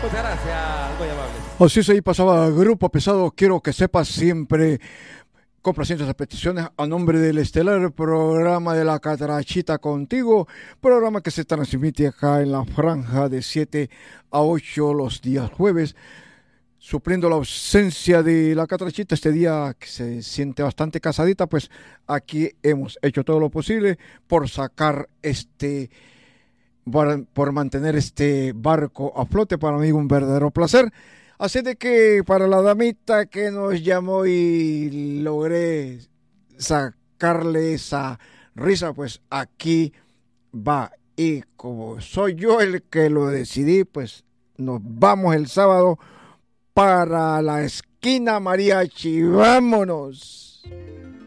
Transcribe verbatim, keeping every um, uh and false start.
Muchas gracias, muy amable. Así es, ahí pasaba Grupo Pesado. Quiero que sepas siempre. Complacientes las peticiones a nombre del estelar programa de La Catrachita Contigo, programa que se transmite acá en la franja de siete a ocho los días jueves, supliendo la ausencia de La Catrachita este día que se siente bastante casadita. Pues aquí hemos hecho todo lo posible por sacar este, por mantener este barco a flote. Para mí un verdadero placer. Así de que para la damita que nos llamó y logré sacarle esa risa, pues aquí va. Y como soy yo el que lo decidí, pues nos vamos el sábado para la esquina mariachi. ¡Vámonos!